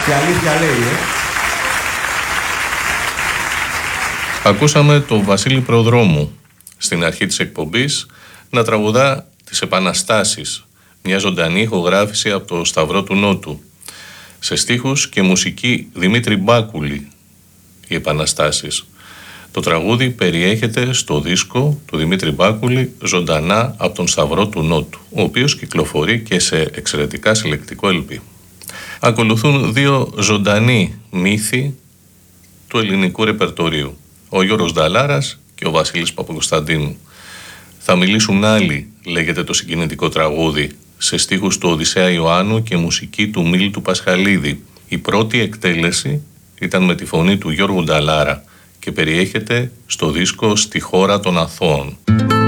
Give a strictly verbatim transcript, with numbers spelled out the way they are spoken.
Και αλήθεια λέει, ε. Ακούσαμε τον Βασίλη Προδρόμου στην αρχή της εκπομπής να τραγουδά τις Επαναστάσεις, μια ζωντανή ηχογράφηση από το Σταυρό του Νότου. Σε στίχους και μουσική Δημήτρη Μπάκουλη, οι Επαναστάσεις. Το τραγούδι περιέχεται στο δίσκο του Δημήτρη Μπάκουλη «Ζωντανά από τον Σταυρό του Νότου», ο οποίος κυκλοφορεί και σε εξαιρετικά συλλεκτικό ελ πι. Ακολουθούν δύο ζωντανοί μύθοι του ελληνικού ρεπερτορίου, ο Γιώργος Νταλάρας και ο Βασίλης Παπακοσταντίνου. «Θα μιλήσουν άλλοι», λέγεται το συγκινητικό τραγούδι, σε στίχους του Οδυσσέα Ιωάννου και μουσική του Μίλτου Πασχαλίδη. Η πρώτη εκτέλεση ήταν με τη φωνή του Γιώργου Νταλάρα και περιέχεται στο δίσκο «Στη χώρα των Αθώων».